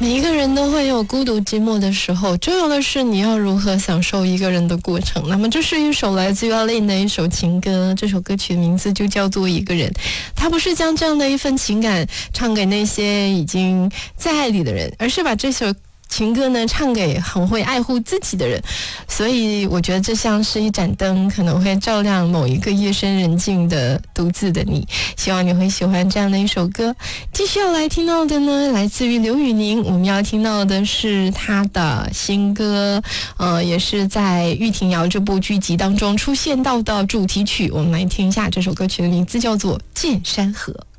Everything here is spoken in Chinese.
每一个人都会有孤独寂寞的时候，重要的是你要如何享受一个人的过程。那么这是一首来自于阿令的一首情歌，这首歌曲的名字就叫做《一个人》。他不是将这样的一份情感唱给那些已经在爱里的人，而是把这首情歌呢唱给很会爱护自己的人。所以我觉得这像是一盏灯，可能会照亮某一个夜深人静的独自的你。希望你会喜欢这样的一首歌。继续要来听到的呢，来自于刘宇宁，我们要听到的是他的新歌，也是在《玉婷瑶》这部剧集当中出现到的主题曲。我们来听一下这首歌曲的名字叫做《见山河》。